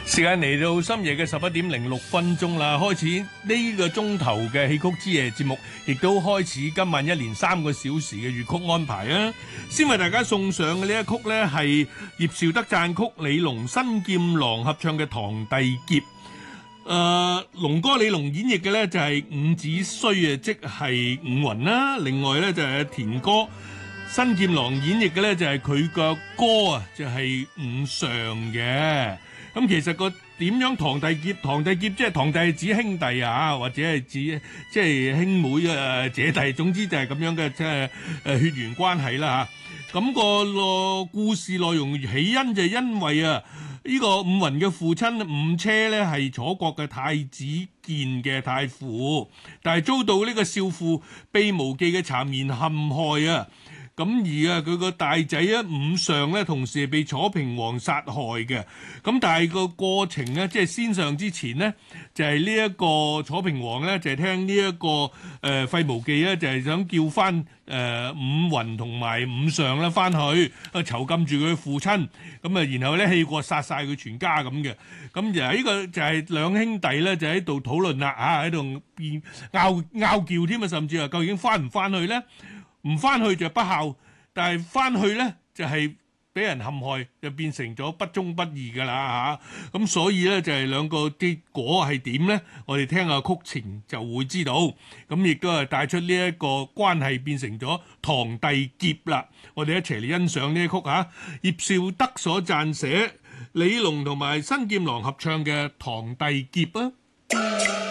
時間嚟到深夜嘅11:06啦，開始呢個鐘頭嘅戲曲之夜節目，亦都開始今晚一連3個小時嘅粵曲安排啊！先為大家送上嘅呢一曲呢，係葉紹德讚曲，李龍、新劍郎合唱嘅《堂弟劫》。龍哥李龍演繹嘅呢，就係伍子胥啊，即係伍雲啦。另外呢，就係田歌。新劍郎演繹嘅咧就係佢個哥啊，就係伍尚嘅。咁其實個點樣堂弟劫？堂弟劫即係堂弟係指兄弟啊，或者係指即係兄妹啊、姐弟，總之就係咁樣嘅，即係血緣關係啦嚇。咁個故事內容起因就係因為啊，呢個伍雲嘅父親伍車咧係楚國嘅太子建嘅太傅，但係遭到呢個少父秘無忌嘅讒言陷害啊。咁而啊，佢個大仔啊伍尚咧，同時係被楚平王殺害嘅。咁但係個過程咧，即係先上之前呢，就係呢一個楚平王咧，就係聽呢一個費無忌咧，就係想叫翻伍雲同埋伍尚咧翻去囚禁住佢父親。咁啊，然後咧氣過殺晒佢全家咁嘅。咁而呢個就係兩兄弟咧，就喺度討論啦嚇，喺度拗撬添啊，甚至話究竟翻唔翻去咧？唔翻去就不孝，但係翻去咧就係俾人陷害，就變成咗不忠不義噶啦嚇。咁所以咧就係兩個結果係點咧？我哋聽下曲情就會知道。咁亦都係帶出呢一個關係變成咗堂弟劫啦。我哋一齊嚟欣賞呢一曲嚇，葉紹德所撰寫，李龍同埋新劍郎合唱嘅《堂弟劫》啊。